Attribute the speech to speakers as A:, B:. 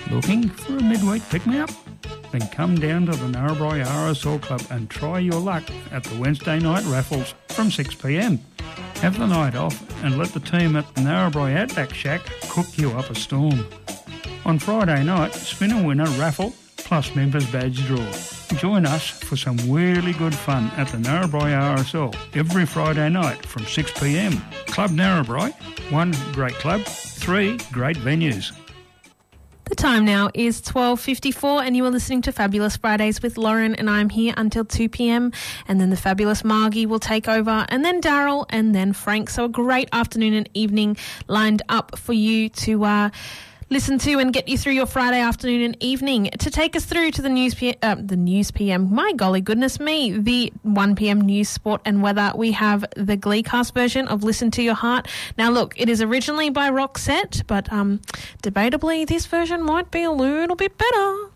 A: Looking for a midweek pick-me-up? Then come down to the Narrabri RSL Club and try your luck at the Wednesday night raffles from 6pm. Have the night off and let the team at the Narrabri Outback Shack cook you up a storm. On Friday night, spin a winner raffle plus members badge draw. Join us for some really good fun at the Narrabri RSL every Friday night from 6pm. Club Narrabri, 1 great club, 3 great venues.
B: The time now is 12:54 and you are listening to Fabulous Fridays with Lauren, and I'm here until 2pm, and then the fabulous Margie will take over, and then Daryl, and then Frank. So a great afternoon and evening lined up for you to listen to and get you through your Friday afternoon and evening. To take us through to the news PM, my golly goodness me, the 1pm news, sport and weather, we have the Gleecast version of Listen to Your Heart. Now look, it is originally by Roxette, but debatably this version might be a little bit better.